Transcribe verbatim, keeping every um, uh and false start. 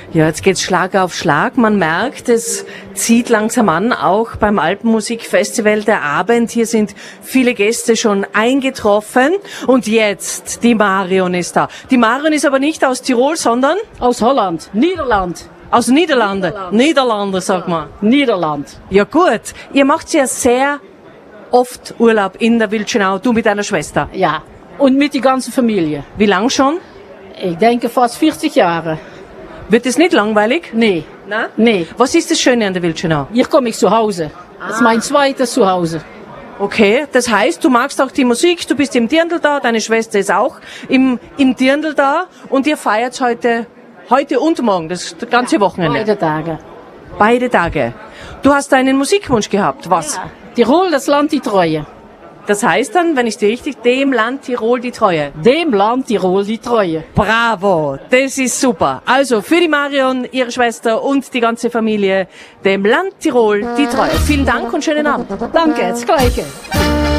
Ja, jetzt geht's Schlag auf Schlag. Man merkt, es zieht langsam an, auch beim Alpenmusikfestival der Abend. Hier sind viele Gäste schon eingetroffen. Und jetzt, die Marion ist da. Die Marion ist aber nicht aus Tirol, sondern? Aus Holland, Niederland. Aus Niederlande. Niederland. Niederlande, sag mal. Niederland. Ja gut. Ihr macht ja sehr oft Urlaub in der Wildschenau, du mit deiner Schwester. Ja, und mit der ganzen Familie. Wie lang schon? Ich denke fast vierzig Jahre. Wird es nicht langweilig? Nee, Nein? nee. Was ist das Schöne an der Wildschenau? Hier komme ich zu Hause. Das ist mein zweites Zuhause. Okay, das heißt, du magst auch die Musik, du bist im Dirndl da, deine Schwester ist auch im, im Dirndl da und ihr feiert heute, heute und morgen, das ganze Ja, Wochenende. beide Tage. Beide Tage. Du hast einen Musikwunsch gehabt, was? Ja. Tirol, das Land, die Treue. Das heißt dann, wenn ich dir richtig, dem Land Tirol die Treue. Dem Land Tirol die Treue. Bravo, das ist super. Also für die Marion, ihre Schwester und die ganze Familie, dem Land Tirol die Treue. Vielen Dank und schönen Abend. Danke, das Gleiche.